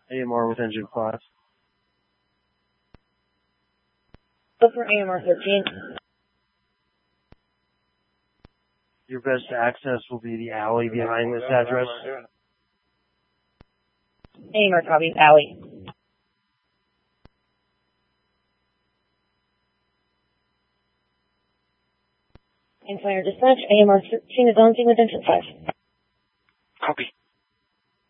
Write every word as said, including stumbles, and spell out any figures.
A M R with engine five. Look for A M R thirteen. Your best access will be the alley behind this address. A M R copy, alley. Infliner dispatch, A M R thirteen is on scene with engine five. Copy.